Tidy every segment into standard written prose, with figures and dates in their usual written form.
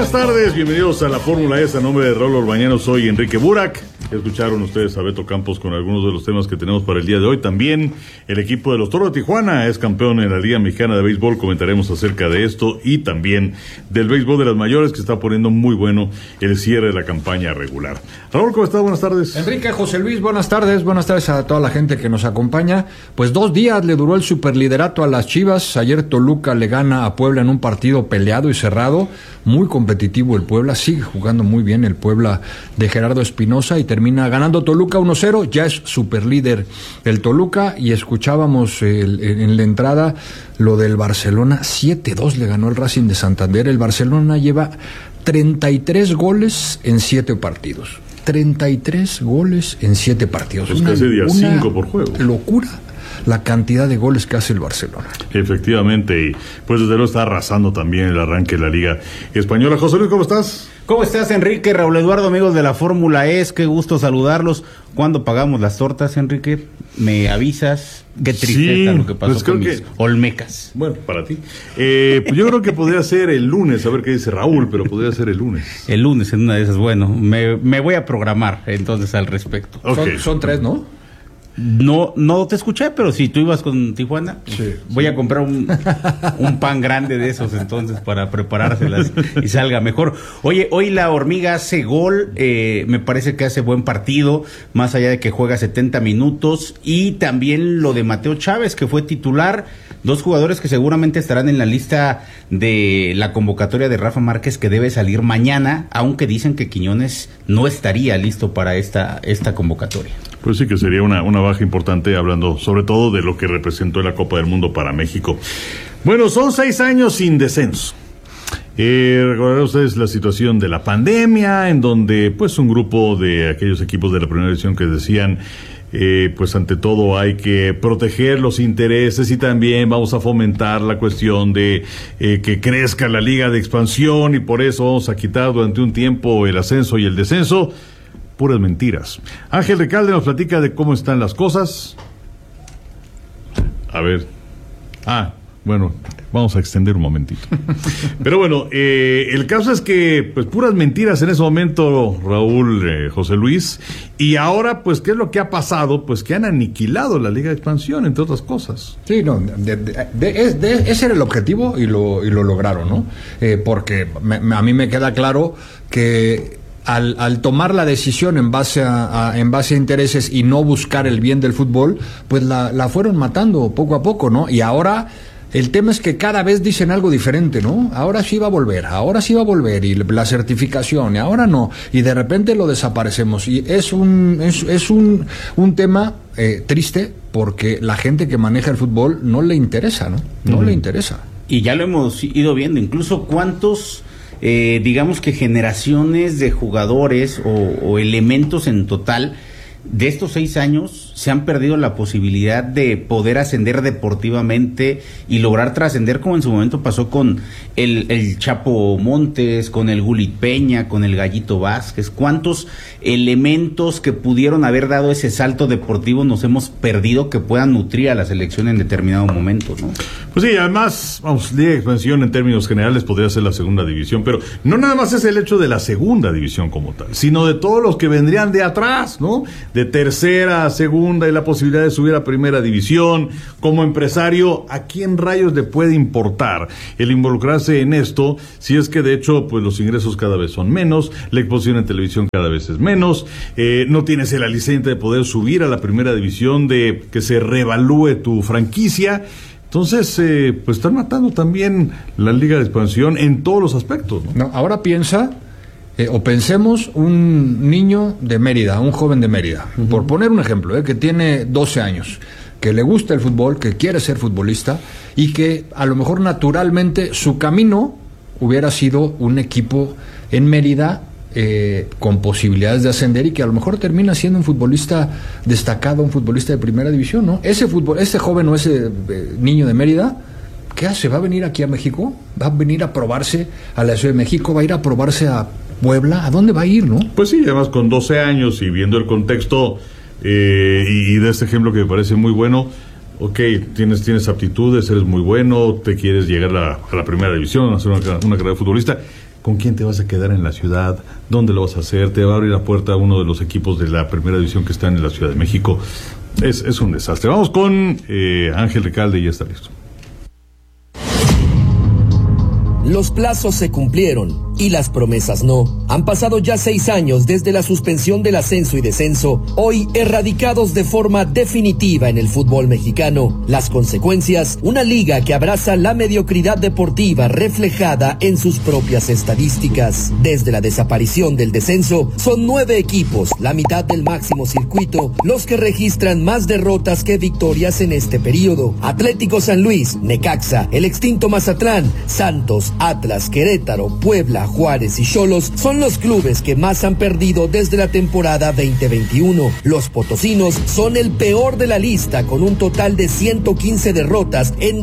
buenas tardes, bienvenidos a la Fórmula E. A nombre de Raúl Orbañano, soy Enrique Burak. Escucharon ustedes a Beto Campos con algunos de los temas que tenemos para el día de hoy. También el equipo de los Toros de Tijuana es campeón en la Liga Mexicana de Béisbol. Comentaremos acerca de esto y también del béisbol de las mayores, que está poniendo muy bueno el cierre de la campaña regular. Raúl, ¿cómo estás? Buenas tardes. Enrique, José Luis, buenas tardes a toda la gente que nos acompaña. Pues 2 días le duró el superliderato a las Chivas. Ayer Toluca le gana a Puebla en un partido peleado y cerrado, muy competitivo el Puebla, sigue jugando muy bien el Puebla de Gerardo Espinosa y termina ganando Toluca 1-0, ya es superlíder el Toluca. Y escuchábamos en la entrada lo del Barcelona, 7-2 le ganó el Racing de Santander. El Barcelona lleva 33 goles en 7 partidos. 33 goles en 7 partidos. Pues casi día 5 por juego. Locura la cantidad de goles que hace el Barcelona. Efectivamente, y pues desde luego está arrasando también el arranque de la Liga Española. José Luis, ¿cómo estás? ¿Cómo estás, Enrique? Raúl Eduardo, amigos de la Fórmula E, qué gusto saludarlos. ¿Cuándo pagamos las tortas, Enrique? ¿Me avisas? Qué tristeza lo que pasó pues con mis olmecas. Bueno, para ti. Pues yo creo que podría ser el lunes, a ver qué dice Raúl, pero podría ser el lunes. El lunes, en una de esas, bueno, me voy a programar entonces al respecto. Okay. Son 3, ¿no? No te escuché, pero si tú ibas con Tijuana, sí, voy a comprar un pan grande de esos entonces para preparárselas y salga mejor. Oye, hoy la Hormiga hace gol, me parece que hace buen partido, más allá de que juega 70 minutos, y también lo de Mateo Chávez, que fue titular, 2 jugadores que seguramente estarán en la lista de la convocatoria de Rafa Márquez, que debe salir mañana, aunque dicen que Quiñones no estaría listo para esta convocatoria. Pues sí que sería una baja importante, hablando sobre todo de lo que representó en la Copa del Mundo para México. Bueno, son 6 años sin descenso. Recordarán ustedes la situación de la pandemia, en donde pues un grupo de aquellos equipos de la primera división que decían pues ante todo hay que proteger los intereses y también vamos a fomentar la cuestión de que crezca la liga de expansión y por eso vamos a quitar durante un tiempo el ascenso y el descenso. Puras mentiras. Ángel Recalde nos platica de cómo están las cosas. A ver. Bueno, vamos a extender un momentito. Pero bueno, el caso es que, pues, puras mentiras en ese momento, Raúl, José Luis. Y ahora, pues, ¿qué es lo que ha pasado? Pues que han aniquilado la Liga de Expansión, entre otras cosas. Sí, no, ese era el objetivo y lo lograron, ¿no? Porque a mí me queda claro que al tomar la decisión en base a intereses y no buscar el bien del fútbol, pues la fueron matando poco a poco, ¿no? Y ahora el tema es que cada vez dicen algo diferente, ¿no? Ahora sí va a volver, y la certificación, y ahora no, y de repente lo desaparecemos, y es un tema triste, porque la gente que maneja el fútbol no le interesa, ¿no? No le interesa. Y ya lo hemos ido viendo, incluso cuántos digamos que generaciones de jugadores o elementos en total de estos 6 años se han perdido la posibilidad de poder ascender deportivamente y lograr trascender, como en su momento pasó con el Chapo Montes, con el Gulit Peña, con el Gallito Vázquez. ¿Cuántos elementos que pudieron haber dado ese salto deportivo nos hemos perdido que puedan nutrir a la selección en determinado momento, ¿no? Pues sí, además, vamos, Liga de Expansión en términos generales podría ser la segunda división, pero no nada más es el hecho de la segunda división como tal, sino de todos los que vendrían de atrás, ¿no? De tercera a segunda y la posibilidad de subir a primera división. Como empresario, ¿a quién rayos le puede importar el involucrarse en esto si es que de hecho pues los ingresos cada vez son menos, la exposición en televisión cada vez es menos, no tienes el aliciente de poder subir a la primera división, de que se reevalúe tu franquicia? Entonces, pues están matando también la Liga de Expansión en todos los aspectos, ¿no? No, ahora piensa, o pensemos un niño de Mérida, un joven de Mérida, por poner un ejemplo, que tiene 12 años, que le gusta el fútbol, que quiere ser futbolista y que a lo mejor naturalmente su camino hubiera sido un equipo en Mérida con posibilidades de ascender y que a lo mejor termina siendo un futbolista destacado, un futbolista de primera división, ¿no? Ese joven o ese niño de Mérida, ¿qué hace? ¿Va a venir aquí a México? ¿Va a venir a probarse a la Ciudad de México? ¿Va a ir a probarse a Puebla? ¿A dónde va a ir, no? Pues sí, además con 12 años y viendo el contexto y de este ejemplo que me parece muy bueno, ok, tienes aptitudes, eres muy bueno, te quieres llegar a la primera división, hacer una carrera de futbolista. con quién te vas a quedar en la ciudad, dónde lo vas a hacer, te va a abrir la puerta a uno de los equipos de la primera división que están en la Ciudad de México. Es un desastre. Vamos con Ángel Recalde y ya está listo. Los plazos se cumplieron y las promesas no. Han pasado ya 6 años desde la suspensión del ascenso y descenso, hoy erradicados de forma definitiva en el fútbol mexicano. Las consecuencias, una liga que abraza la mediocridad deportiva reflejada en sus propias estadísticas. Desde la desaparición del descenso, son 9 equipos, la mitad del máximo circuito, los que registran más derrotas que victorias en este periodo. Atlético San Luis, Necaxa, el extinto Mazatlán, Santos, Atlas, Querétaro, Puebla, Juárez y Xolos son los clubes que más han perdido desde la temporada 2021. Los potosinos son el peor de la lista con un total de 115 derrotas en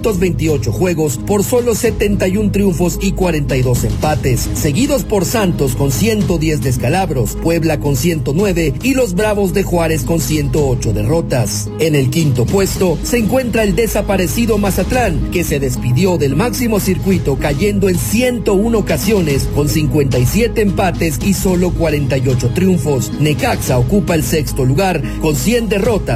228 juegos por solo 71 triunfos y 42 empates, seguidos por Santos con 110 descalabros, Puebla con 109 y los Bravos de Juárez con 108 derrotas. En el quinto puesto se encuentra el desaparecido Mazatlán, que se despidió del máximo circuito cayendo en 101 ocasiones con 57 empates y solo 48 triunfos. Necaxa ocupa el sexto lugar con 100 derrotas,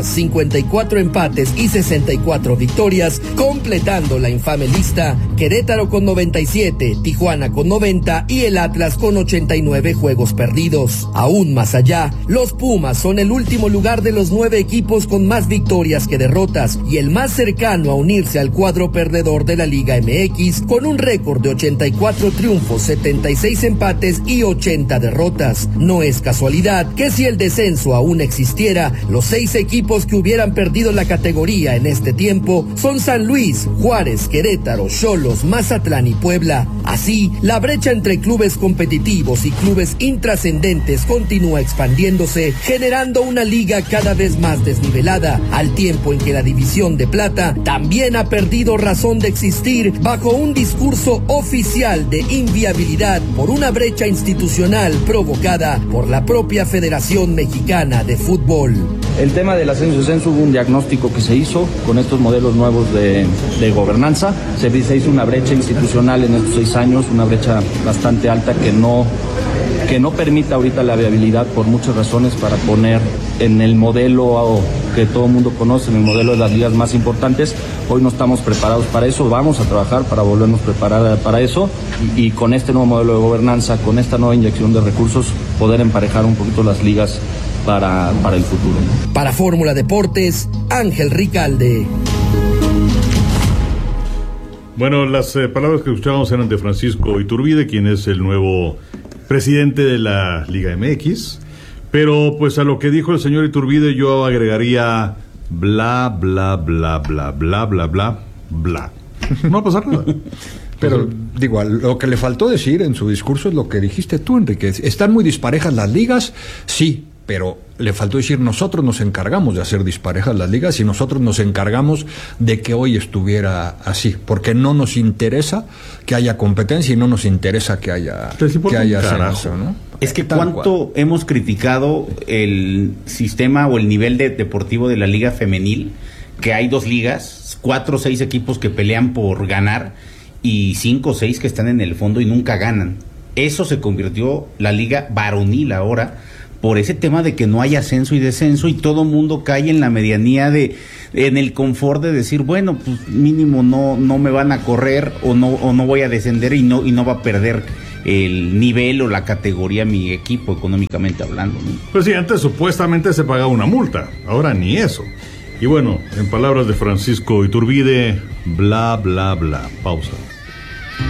54 empates y 64 victorias, completando la infame lista Querétaro con 97, Tijuana con 90 y el Atlas con 89 juegos perdidos. Aún más allá, los Pumas son el último lugar de los 9 equipos con más victorias que derrotas y el más cercano a unirse al cuadro perdedor de la Liga MX con un récord de 84 triunfos, 76 empates y 80 derrotas. No es casualidad que si el descenso aún existiera, los 6 equipos que hubieran perdido la categoría en este tiempo son San Luis, Juárez, Querétaro, Xolos, Mazatlán y Puebla. Así, la brecha entre clubes competitivos y clubes intrascendentes continúa expandiéndose, generando una liga cada vez más desnivelada, al tiempo en que la división de plata también ha perdido razón de existir bajo un discurso oficial de inviabilidad por una brecha institucional provocada por la propia Federación Mexicana de Fútbol. El tema del ascenso y descenso, hubo un diagnóstico que se hizo con estos modelos nuevos de gobernanza. Se hizo una brecha institucional en estos 6 años, una brecha bastante alta que no permite ahorita la viabilidad por muchas razones para poner en el modelo que todo el mundo conoce, en el modelo de las ligas más importantes. Hoy no estamos preparados para eso, vamos a trabajar para volvernos a preparar para eso y con este nuevo modelo de gobernanza, con esta nueva inyección de recursos, poder emparejar un poquito las ligas para el futuro. Para Fórmula Deportes, Ángel Recalde. Bueno, las palabras que escuchábamos eran de Francisco Iturbide, quien es el nuevo presidente de la Liga MX, pero pues a lo que dijo el señor Iturbide yo agregaría bla, bla, bla, bla, bla, bla, bla, bla. No va a pasar nada. Pero, digo, lo que le faltó decir en su discurso es lo que dijiste tú, Enrique. ¿Están muy disparejas las ligas? Sí, pero le faltó decir, nosotros nos encargamos de hacer disparejas las ligas y nosotros nos encargamos de que hoy estuviera así, porque no nos interesa que haya competencia y no nos interesa que haya ascenso, ¿no? Es que cuánto hemos criticado el sistema o el nivel deportivo de la liga femenil, que hay 2 ligas, 4 o 6 equipos que pelean por ganar y 5 o 6 que están en el fondo y nunca ganan. Eso se convirtió la liga varonil ahora, por ese tema de que no hay ascenso y descenso y todo mundo cae en la medianía en el confort de decir, bueno, pues mínimo no me van a correr o no voy a descender y no va a perder el nivel o la categoría mi equipo económicamente hablando, ¿no? Pues sí, antes supuestamente se pagaba una multa, ahora ni eso. Y bueno, en palabras de Francisco Iturbide, bla, bla, bla. Pausa.